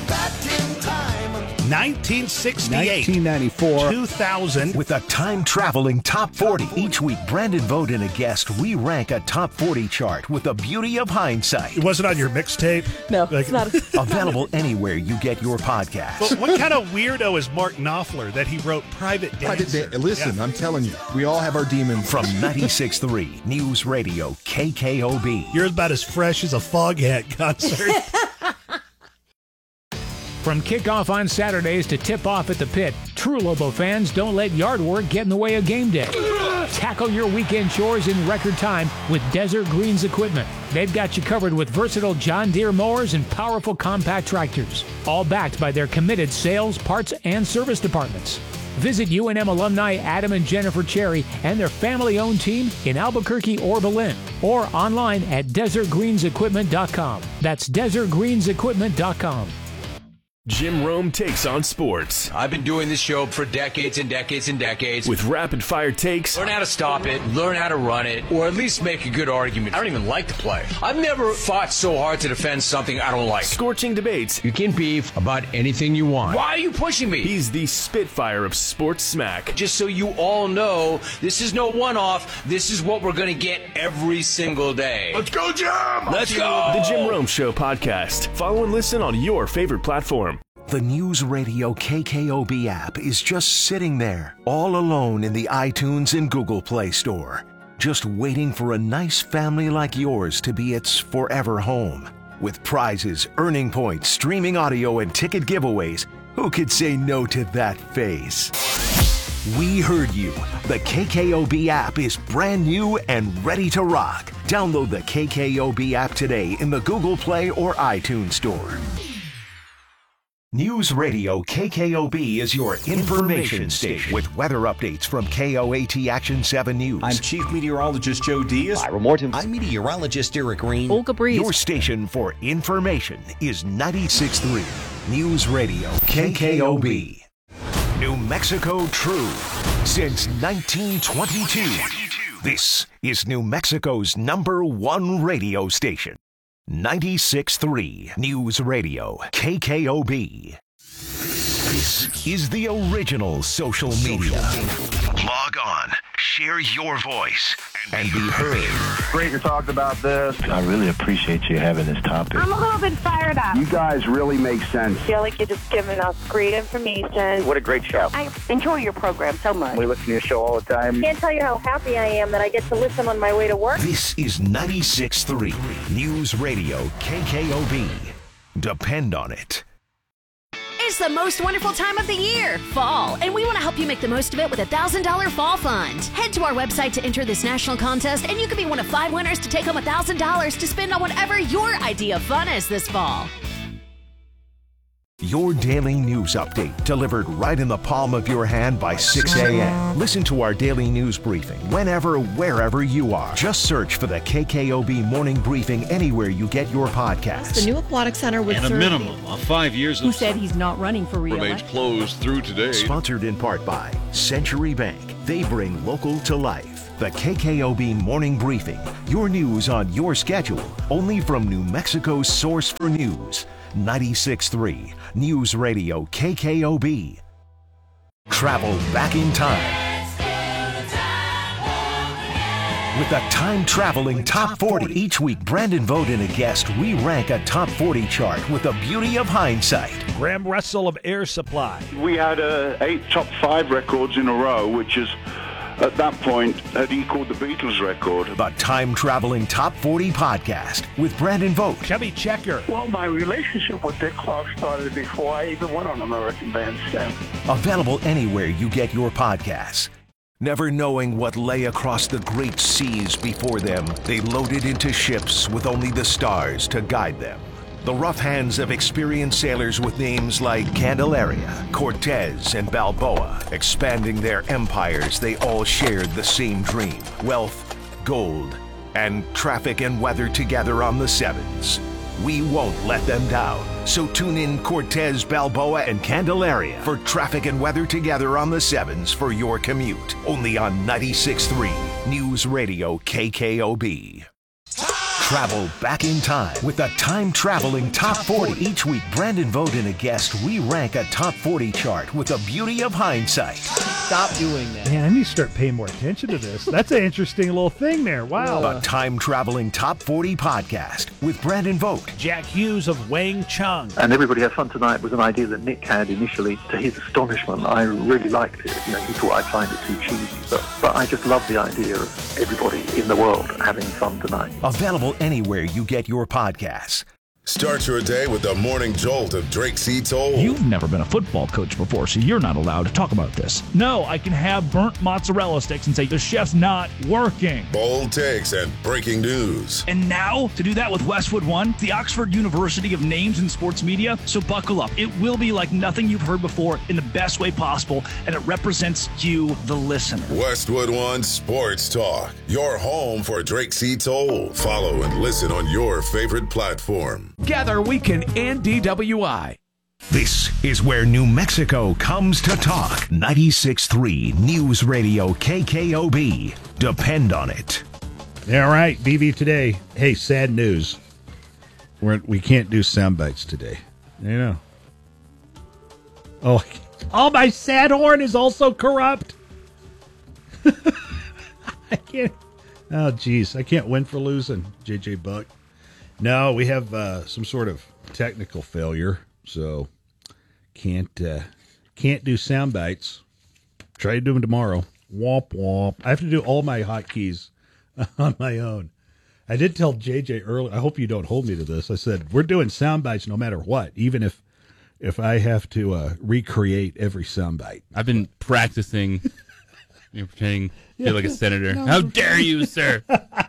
nineteen sixty-eight, nineteen ninety-four, two thousand. With a time-traveling top forty. Each week, Brandon Vogt and a guest re-rank a top forty chart with the beauty of hindsight. It wasn't on your mixtape? No, like, it's not. Available anywhere you get your podcast. But what kind of weirdo is Mark Knopfler that he wrote Private Dancer? Private da- Listen, yeah. I'm telling you, we all have our demons. From ninety-six point three News Radio K K O B. You're about as fresh as a Foghat concert. From kickoff on Saturdays to tip-off at the pit, true Lobo fans don't let yard work get in the way of game day. Tackle your weekend chores in record time with Desert Greens equipment. They've got you covered with versatile John Deere mowers and powerful compact tractors, all backed by their committed sales, parts, and service departments. Visit U N M alumni Adam and Jennifer Cherry and their family-owned team in Albuquerque or Belen, or online at desert greens equipment dot com. That's desert greens equipment dot com. Jim Rome takes on sports. I've been doing this show for decades and decades and decades. With rapid-fire takes. Learn how to stop it, learn how to run it, or at least make a good argument. I don't even like to play. I've never fought so hard to defend something I don't like. Scorching debates. You can beef about anything you want. Why are you pushing me? He's the Spitfire of sports smack. Just so you all know, this is no one-off. This is what we're going to get every single day. Let's go, Jim! Let's go! The Jim Rome Show podcast. Follow and listen on your favorite platform. The News Radio K K O B app is just sitting there, all alone in the iTunes and Google Play Store, just waiting for a nice family like yours to be its forever home. With prizes, earning points, streaming audio, and ticket giveaways, who could say no to that face? We heard you. The K K O B app is brand new and ready to rock. Download the K K O B app today in the Google Play or iTunes Store. News Radio K K O B is your information station with weather updates from K O A T Action seven News. I'm Chief Meteorologist Joe Diaz. Ira Morton. I'm Meteorologist Eric Green. Olga Breeze. Your station for information is ninety-six point three News Radio K K O B. New Mexico True. Since nineteen twenty-two, this is New Mexico's number one radio station. ninety-six point three News Radio K K O B. This is the original social media. Log on, share your voice, and be heard. Great you talked about this. I really appreciate you having this topic. I'm a little bit fired up. You guys really make sense. I feel like you're just giving us great information. What a great show. I enjoy your program so much. We listen to your show all the time. Can't tell you how happy I am that I get to listen on my way to work. This is ninety-six point three News Radio K K O B. Depend on it. It's the most wonderful time of the year, fall, and we want to help you make the most of it with a one thousand dollars Fall Fund. Head to our website to enter this national contest, and you could be one of five winners to take home one thousand dollars to spend on whatever your idea of fun is this fall. Your daily news update delivered right in the palm of your hand by six a.m. Listen to our daily news briefing whenever, wherever you are. Just search for the K K O B Morning Briefing anywhere you get your podcasts. The new aquatic center would and a serve minimum of five years who of said he's not running for remains re-election. closed through today. Sponsored in part by Century Bank. They bring local to life. The K K O B Morning Briefing. Your news on your schedule. Only from New Mexico's source for news. ninety-six point three News Radio K K O B. Travel back in time with the time-traveling Top forty. Each week, Brandon Vogt and a guest re-rank a Top forty chart with the beauty of hindsight. Graham Russell of Air Supply. We had uh, eight top five records in a row, which is, at that point, had equaled the Beatles record. The time-traveling Top forty podcast with Brandon Vogt. Chubby Checker. Well, my relationship with Dick Clark started before I even went on American Bandstand. Available anywhere you get your podcasts. Never knowing what lay across the great seas before them, they loaded into ships with only the stars to guide them. The rough hands of experienced sailors with names like Candelaria, Cortez, and Balboa. Expanding their empires, they all shared the same dream: wealth, gold, and traffic and weather together on the sevens. We won't let them down. So tune in Cortez, Balboa, and Candelaria for traffic and weather together on the sevens for your commute. Only on ninety-six point three News Radio K K O B. Travel back in time with the time-traveling Top forty. Each week, Brandon Vogt and a guest re-rank a Top forty chart with the beauty of hindsight. Stop doing that. Man, I need to start paying more attention to this. That's an interesting little thing there. Wow. The time-traveling Top forty podcast with Brandon Vogt. Jack Hughes of Wang Chung. And Everybody Has Fun Tonight was an idea that Nick had initially. To his astonishment, I really liked it. You know, he thought I'd find it too cheesy. But, but I just love the idea of everybody in the world having fun tonight. Available anywhere you get your podcasts. Start your day with the morning jolt of Drake C. Toll. You've never been a football coach before, so you're not allowed to talk about this. No, I can have burnt mozzarella sticks and say the chef's not working. Bold takes and breaking news. And now, to do that with Westwood One, the Oxford University of Names in Sports Media. So buckle up. It will be like nothing you've heard before in the best way possible, and it represents you, the listener. Westwood One Sports Talk, your home for Drake C. Toll. Follow and listen on your favorite platform. Gather Weekend and D W I. This is where New Mexico comes to talk. ninety-six point three News Radio K K O B. Depend on it. All right, B V today. Hey, sad news. We're, we can't do sound bites today. You know. Oh, oh, my sad horn is also corrupt. I can't. Oh, geez. I can't win for losing, J J Buck. No, we have uh, some sort of technical failure, so can't uh, can't do sound bites. Try to do them tomorrow. Womp womp. I have to do all my hotkeys on my own. I did tell J J earlier. I hope you don't hold me to this. I said we're doing sound bites no matter what, even if if I have to uh, recreate every sound bite. I've been practicing. You're pretending to feel like a senator. No. How dare you, sir?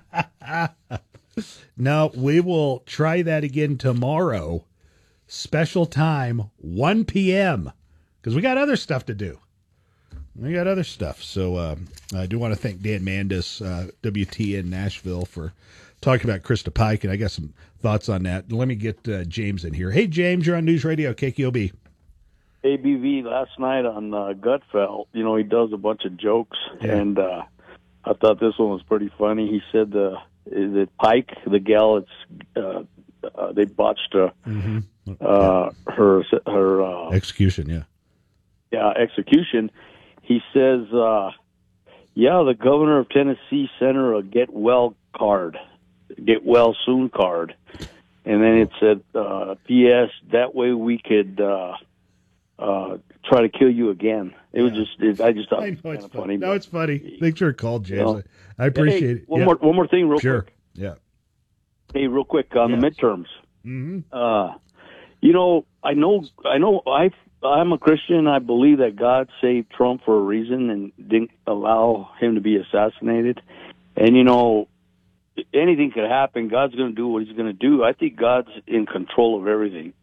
No, we will try that again tomorrow. Special time, one p.m. Because we got other stuff to do. We got other stuff. So uh, I do want to thank Dan Mandis, uh, W T N Nashville, for talking about Krista Pike, and I got some thoughts on that. Let me get uh, James in here. Hey, James, you're on News Radio K K O B. A B V last night on uh, Gutfeld, you know, he does a bunch of jokes, Yeah. and uh, I thought this one was pretty funny. He said, uh, "Is it Pike, the gal? It's uh, uh, they botched uh, Mm-hmm. uh, her her uh, Execution, yeah. yeah execution." He says, uh, "Yeah, the governor of Tennessee sent her a get well card, get well soon card," and then it said, uh, "P S That way we could." Uh, Uh, try to kill you again. It was just, it, I just thought I it know was it's kind of funny. funny. No, it's funny. Thanks for your call, James. You know, I appreciate hey, it. One Yeah. more, one more thing, real Sure. quick. Yeah. Hey, real quick on Yes. the midterms. Mm-hmm. Uh, you know, I know, I know, I, I'm a Christian. I believe that God saved Trump for a reason and didn't allow him to be assassinated. And you know, anything could happen. God's going to do what He's going to do. I think God's in control of everything.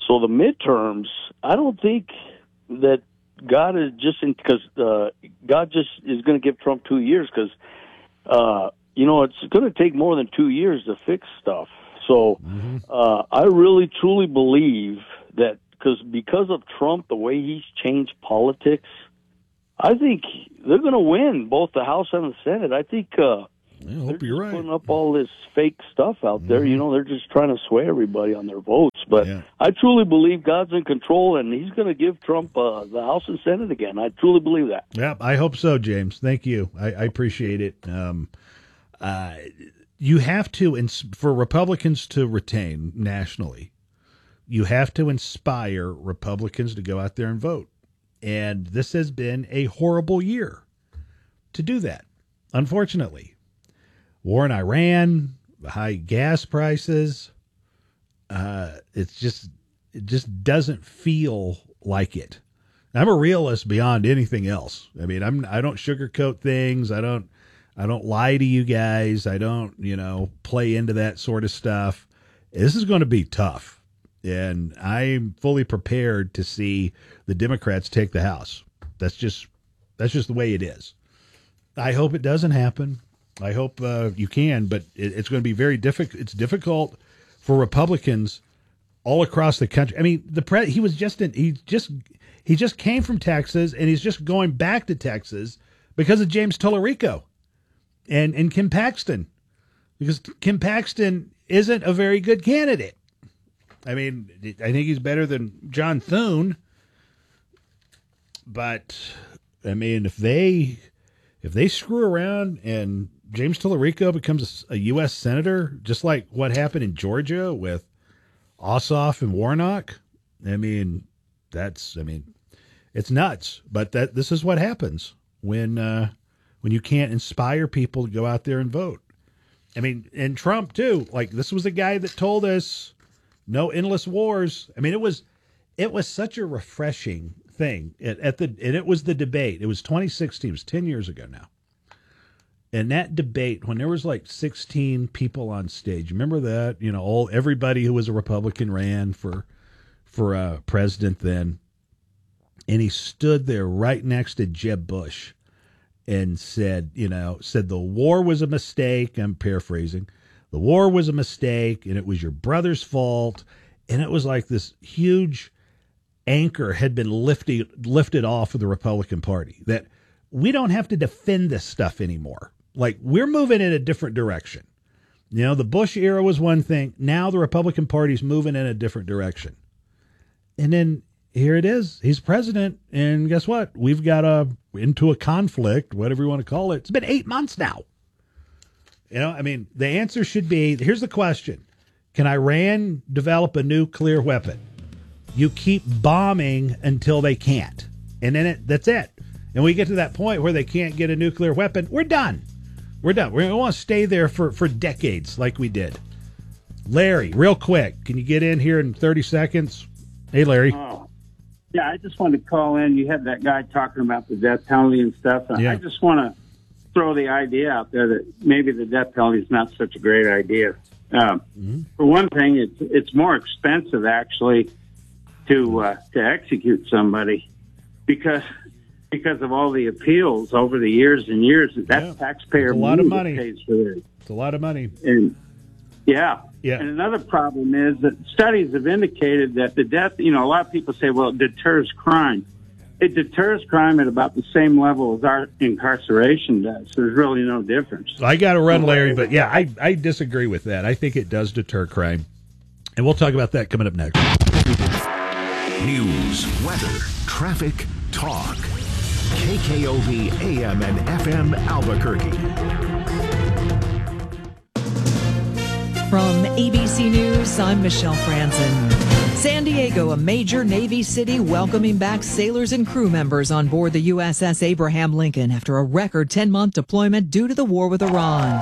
So the midterms, I don't think that God is just in because uh, God just is going to give Trump two years because uh, you know it's going to take more than two years to fix stuff. So mm-hmm. uh, I really truly believe that because because of Trump, the way he's changed politics, I think they're going to win both the House and the Senate. I think. Uh, I hope you're right. Putting up all this fake stuff out there, mm-hmm. you know, they're just trying to sway everybody on their votes. But yeah. I truly believe God's in control, and he's going to give Trump uh, the House and Senate again. I truly believe that. Yeah, I hope so, James. Thank you. I, I appreciate it. Um, uh, you have to, ins- for Republicans to retain nationally, you have to inspire Republicans to go out there and vote. And this has been a horrible year to do that, unfortunately. War in Iran, high gas prices. Uh, it's just, it just doesn't feel like it. I'm a realist beyond anything else. I mean, I'm, I don't sugarcoat things. I don't, I don't lie to you guys. I don't, you know, play into that sort of stuff. This is going to be tough, and I'm fully prepared to see the Democrats take the House. That's just, that's just the way it is. I hope it doesn't happen. I hope uh, you can, but it, it's going to be very difficult. It's difficult for Republicans all across the country. I mean, the pre- he was just in, he just he just came from Texas, and he's just going back to Texas because of James Tallarico and and Kim Paxton, because Kim Paxton isn't a very good candidate. I mean, I think he's better than John Thune, but I mean, if they if they screw around and James Tallarico becomes a U S senator, just like what happened in Georgia with Ossoff and Warnock. I mean, that's, I mean, it's nuts, but that this is what happens when, uh, when you can't inspire people to go out there and vote. I mean, and Trump too, like this was a guy that told us no endless wars. I mean, it was, it was such a refreshing thing at, at the, and it was the debate. It was twenty sixteen, it was ten years ago now. And that debate, when there was like sixteen people on stage, remember that? You know, all everybody who was a Republican ran for for uh, president then, and he stood there right next to Jeb Bush and said, you know, said the war was a mistake. I'm paraphrasing. The war was a mistake, and it was your brother's fault. And it was like this huge anchor had been lifted lifted off of the Republican Party, that we don't have to defend this stuff anymore. Like, we're moving in a different direction. You know, the Bush era was one thing. Now the Republican Party's moving in a different direction. And then here it is. He's president. And guess what? We've got a into a conflict, whatever you want to call it. It's been eight months now. You know, I mean, the answer should be, here's the question. Can Iran develop a nuclear weapon? You keep bombing until they can't. And then it, that's it. And we get to that point where they can't get a nuclear weapon, we're done. We're done. We're going to want to stay there for, for decades like we did. Larry, real quick, can you get in here in thirty seconds? Hey, Larry. Oh, yeah, I just wanted to call in. You had that guy talking about the death penalty and stuff. Yeah. I just want to throw the idea out there that maybe the death penalty is not such a great idea. Um, mm-hmm. For one thing, it's, it's more expensive, actually, to uh, to execute somebody because... because of all the appeals over the years and years. That yeah. taxpayer a lot of money pays for it. It's a lot of money. And yeah. Yeah. And another problem is that studies have indicated that the death, you know, a lot of people say, well, it deters crime. It deters crime at about the same level as our incarceration does. So there's really no difference. I got to run, Larry, but yeah, I, I disagree with that. I think it does deter crime. And we'll talk about that coming up next. News, weather, traffic, talk. K K O V A M and F M Albuquerque. From A B C News, I'm Michelle Franzen. San Diego, a major Navy city, welcoming back sailors and crew members on board the U S S Abraham Lincoln after a record ten-month deployment due to the war with Iran.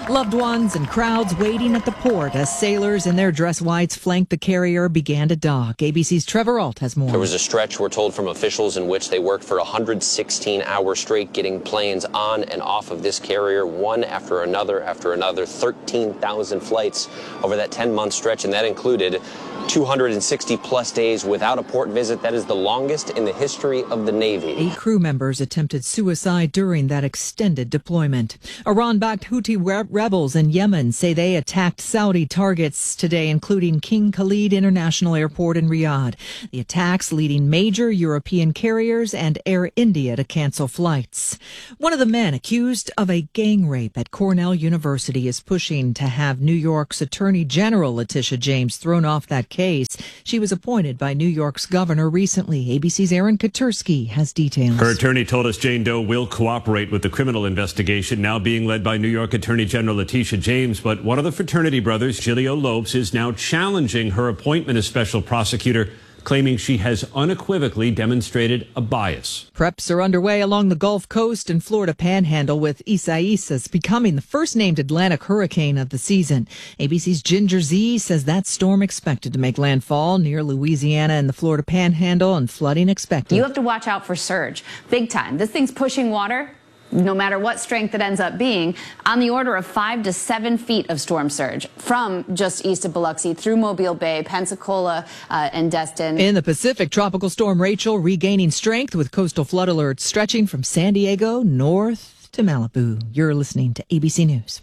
Loved ones and crowds waiting at the port as sailors in their dress whites flanked the carrier began to dock. A B C's Trevor Alt has more. There was a stretch, we're told from officials, in which they worked for one hundred sixteen hours straight, getting planes on and off of this carrier, one after another after another, thirteen thousand flights over that ten-month stretch, and that included two hundred sixty plus days without a port visit. That is the longest in the history of the Navy. Eight crew members attempted suicide during that extended deployment. Iran-backed Houthi re- rebels in Yemen say they attacked Saudi targets today, including King Khalid International Airport in Riyadh. The attacks leading major European carriers and Air India to cancel flights. One of the men accused of a gang rape at Cornell University is pushing to have New York's Attorney General Letitia James thrown off that case. She was appointed by New York's governor recently. A B C's Aaron Katursky has details. Her attorney told us Jane Doe will cooperate with the criminal investigation now being led by New York Attorney General Letitia James. But one of the fraternity brothers, Giulio Lopes, is now challenging her appointment as special prosecutor, claiming she has unequivocally demonstrated a bias. Preps are underway along the Gulf Coast and Florida Panhandle, with Isaias becoming the first named Atlantic hurricane of the season. A B C's Ginger Z says that storm expected to make landfall near Louisiana and the Florida Panhandle, and flooding expected. You have to watch out for surge. Big time. This thing's pushing water, no matter what strength it ends up being, on the order of five to seven feet of storm surge from just east of Biloxi through Mobile Bay, Pensacola, uh, and Destin. In the Pacific, Tropical Storm Rachel regaining strength with coastal flood alerts stretching from San Diego north to Malibu. You're listening to A B C News.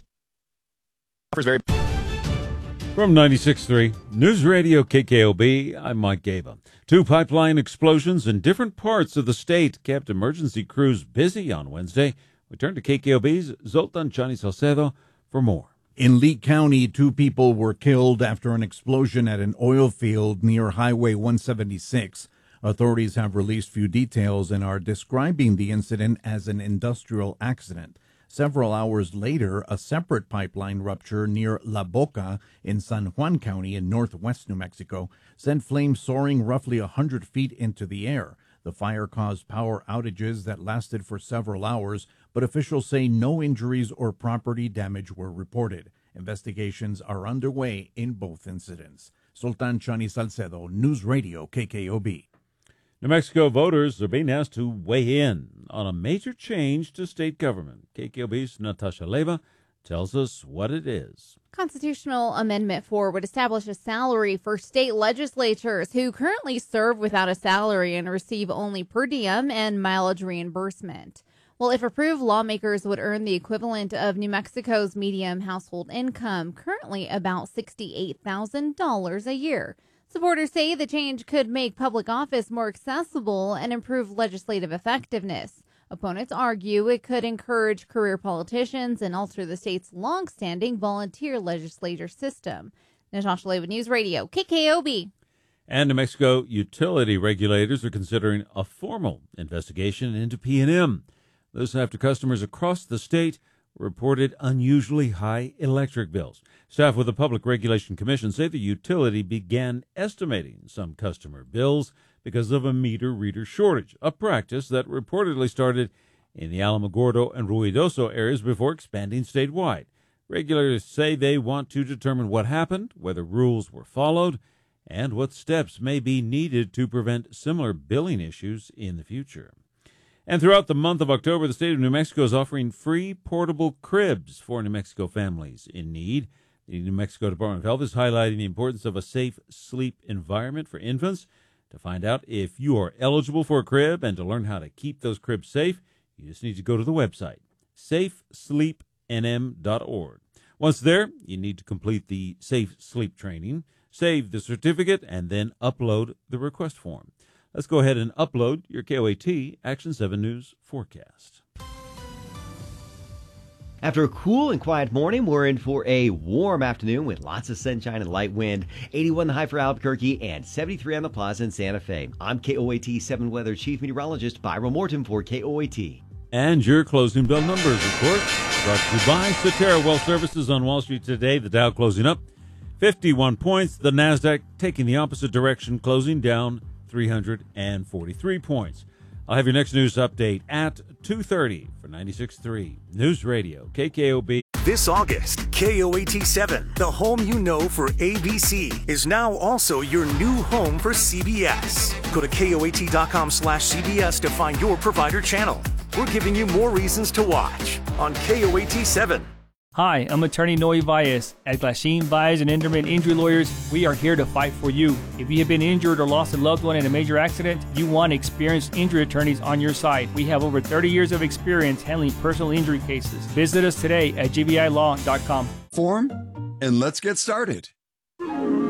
From ninety-six point three News Radio K K O B, I'm Mike Gaba. Two pipeline explosions in different parts of the state kept emergency crews busy on Wednesday. We turn to K K O B's Zoltan Chani Salcedo for more. In Lee County, two people were killed after an explosion at an oil field near Highway one seventy-six. Authorities have released few details and are describing the incident as an industrial accident. Several hours later, a separate pipeline rupture near La Boca in San Juan County in northwest New Mexico sent flames soaring roughly one hundred feet into the air. The fire caused power outages that lasted for several hours, but officials say no injuries or property damage were reported. Investigations are underway in both incidents. Sultan Chani Salcedo, News Radio K K O B. New Mexico voters are being asked to weigh in on a major change to state government. K K O B's Natasha Leva tells us what it is. Constitutional Amendment four would establish a salary for state legislatures who currently serve without a salary and receive only per diem and mileage reimbursement. Well, if approved, lawmakers would earn the equivalent of New Mexico's median household income, currently about sixty-eight thousand dollars a year. Supporters say the change could make public office more accessible and improve legislative effectiveness. Opponents argue it could encourage career politicians and alter the state's long-standing volunteer legislature system. Natasha Leva, News Radio, K K O B. And New Mexico utility regulators are considering a formal investigation into P and M. This after customers across the state reported unusually high electric bills. Staff with the Public Regulation Commission say the utility began estimating some customer bills because of a meter reader shortage, a practice that reportedly started in the Alamogordo and Ruidoso areas before expanding statewide. Regulators say they want to determine what happened, whether rules were followed, and what steps may be needed to prevent similar billing issues in the future. And throughout the month of October, the state of New Mexico is offering free portable cribs for New Mexico families in need. The New Mexico Department of Health is highlighting the importance of a safe sleep environment for infants. To find out if you are eligible for a crib and to learn how to keep those cribs safe, you just need to go to the website, safe sleep n m dot org. Once there, you need to complete the Safe Sleep training, save the certificate, and then upload the request form. Let's go ahead and upload your K O A T Action seven News forecast. After a cool and quiet morning, we're in for a warm afternoon with lots of sunshine and light wind. eighty-one the high for Albuquerque and seventy-three on the Plaza in Santa Fe. I'm K O A T seven Weather Chief Meteorologist Byron Morton for K O A T. And your closing bell numbers, of course, brought to you by Cetera Wealth Services on Wall Street today. The Dow closing up fifty-one points. The NASDAQ taking the opposite direction, closing down three hundred forty-three points. I'll have your next news update at two thirty for ninety-six point three News Radio K K O B. This August, K O A T seven, the home you know for A B C, is now also your new home for C B S. Go to K O A T dot com slash C B S to find your provider channel. We're giving you more reasons to watch on K O A T seven. Hi, I'm attorney Noe Valles. At Glasheen, Valles and Enderman Injury Lawyers, we are here to fight for you. If you have been injured or lost a loved one in a major accident, you want experienced injury attorneys on your side. We have over thirty years of experience handling personal injury cases. Visit us today at G B I law dot com. Form, and let's get started. The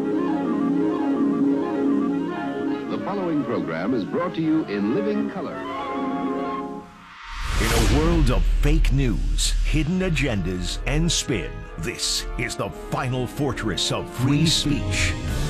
following program is brought to you in living color. In a world of fake news, hidden agendas, and spin, this is the final fortress of free speech.